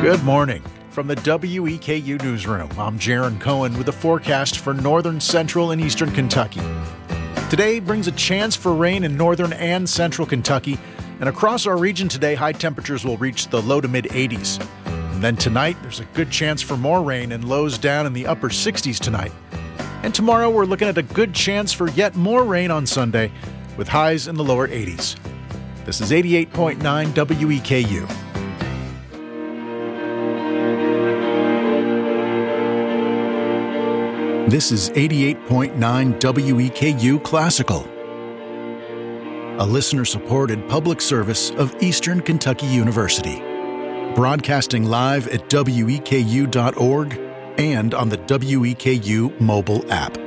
Good morning. From the WEKU Newsroom, I'm Jaron Cohen with a forecast for northern, central, and eastern Kentucky. Today brings a chance for rain in northern and central Kentucky, and across our region today, high temperatures will reach the low to mid-80s. And then tonight, there's a good chance for more rain and lows down in the upper 60s tonight. And tomorrow, we're looking at a good chance for yet more rain on Sunday, with highs in the lower 80s. This is 88.9 WEKU. This is 88.9 WEKU Classical, a listener-supported public service of Eastern Kentucky University, broadcasting live at weku.org and on the WEKU mobile app.